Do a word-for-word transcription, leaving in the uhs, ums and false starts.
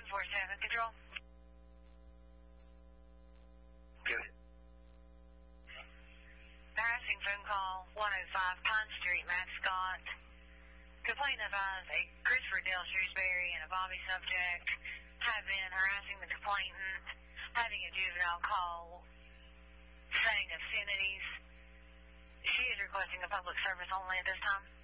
four seven, control. Good. Harassing phone call, one oh five Pine Street, Mascot. Complaint advised a Christopher Dale Shrewsbury and a Bobby subject have been harassing the complainant, having a juvenile call, saying obscenities. She is requesting a public service only at this time.